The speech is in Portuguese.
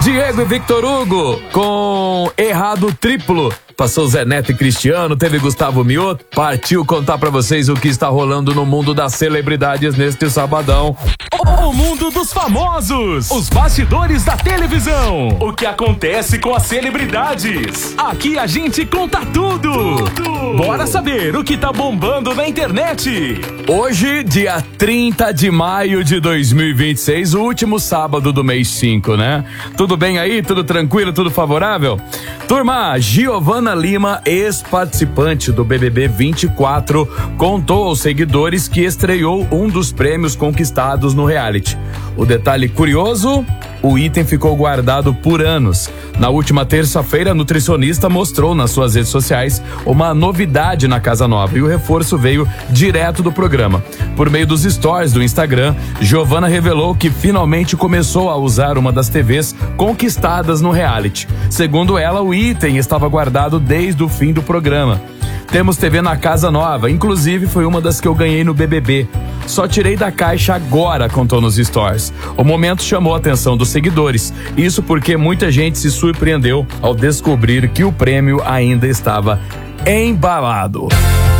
Diego e Victor Hugo com Errado Triplo. Passou Zé Neto e Cristiano, teve Gustavo Mioto. Partiu contar pra vocês o que está rolando no mundo das celebridades neste sabadão. O mundo dos famosos, os bastidores da televisão, o que acontece com as celebridades. Aqui a gente conta tudo. Bora saber o que tá bombando na internet. Hoje, dia 30 de maio de 2026, o último sábado do mês 5, né? Tudo bem aí? Tudo tranquilo? Tudo favorável? Turma, Giovana Lima, ex-participante do BBB 24, contou aos seguidores que estreou um dos prêmios conquistados no reality. O detalhe curioso, o item ficou guardado por anos. Na última terça-feira, a nutricionista mostrou nas suas redes sociais uma novidade na Casa Nova e o reforço veio direto do programa. Por meio dos stories do Instagram, Giovana revelou que finalmente começou a usar uma das TVs conquistadas no reality. Segundo ela, o item estava guardado desde o fim do programa. Temos TV na Casa Nova, inclusive foi uma das que eu ganhei no BBB. Só tirei da caixa agora, contou nos stories. O momento chamou a atenção dos seguidores. Isso porque muita gente se surpreendeu ao descobrir que o prêmio ainda estava embalado.